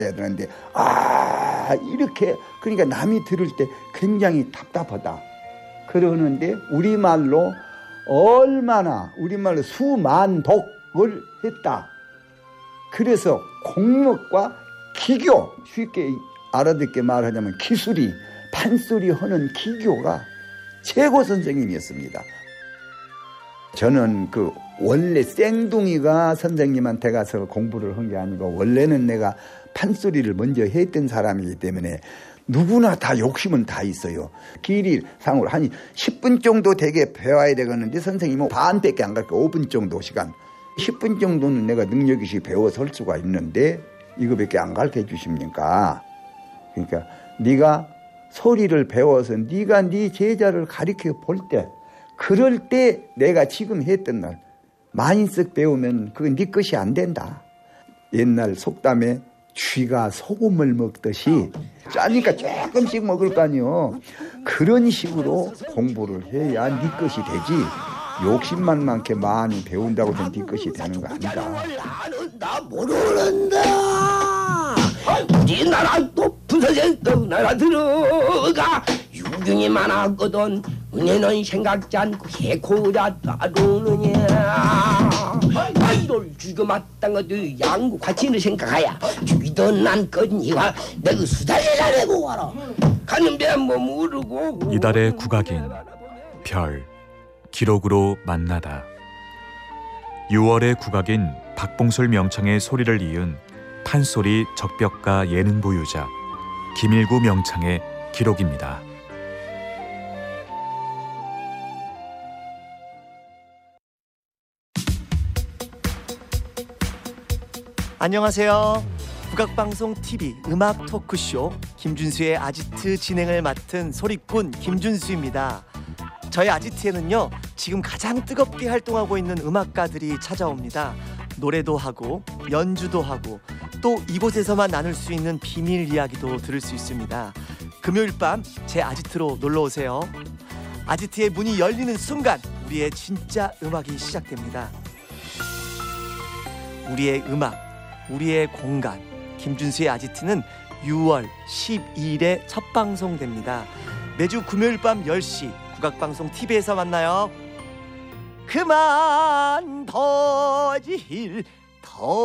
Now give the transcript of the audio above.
해야 되는데 이렇게 그러니까 남이 들을 때 굉장히 답답하다 그러는데 우리말로 수만독을 했다. 그래서 공력과 기교, 쉽게 알아듣게 말하자면 기술이 판소리 하는 기교가 최고 선생님이었습니다. 저는 원래 쌩둥이가 선생님한테 가서 공부를 한 게 아니고 원래는 내가 판소리를 먼저 했던 사람이기 때문에 누구나 다 욕심은 다 있어요. 길이상으로 한 10분 정도 되게 배워야 되겠는데 선생님은 반밖에 안 갈게요. 5분 정도 시간. 10분 정도는 내가 능력이 배워서 할 수가 있는데 이거밖에 안 가르쳐 주십니까? 그러니까 네가 소리를 배워서 네가 네 제자를 가르쳐 볼 때 그럴 때 내가 지금 했던 날 많이 쓱 배우면 그건 네 것이 안 된다. 옛날 속담에 쥐가 소금을 먹듯이 짜니까 조금씩 먹을 거 아니요. 그런 식으로 공부를 해야 네 것이 되지. 욕심만 많게 많이 배운다고 해서 네 것이 되는 거 아니다. 나는 나 모르는다. 우리나라 높은 선생도 나라 들어가 유경이 많았거든. 은혜는 생각지 않고 해코자 따르느냐. 이를 죽여 마땅 것도 양구 같이는 생각하야 죽이던 난 거니와 내가 수달이라 내고 와라. 가는 배뭐 모르고 이달의 국악인 별 기록으로 만나다. 6월의 국악인 박봉솔 명창의 소리를 이은 판소리 적벽가 예능 보유자 김일구 명창의 기록입니다. 안녕하세요. 국악방송 TV 음악 토크쇼 김준수의 아지트 진행을 맡은 소리꾼 김준수입니다. 저희 아지트에는요 지금 가장 뜨겁게 활동하고 있는 음악가들이 찾아옵니다. 노래도 하고 연주도 하고 또 이곳에서만 나눌 수 있는 비밀 이야기도 들을 수 있습니다. 금요일 밤 제 아지트로 놀러오세요. 아지트의 문이 열리는 순간 우리의 진짜 음악이 시작됩니다. 우리의 음악, 우리의 공간, 김준수의 아지트는 6월 12일에 첫 방송됩니다. 매주 금요일 밤 10시 국악방송 TV에서 만나요. 그만 더질 더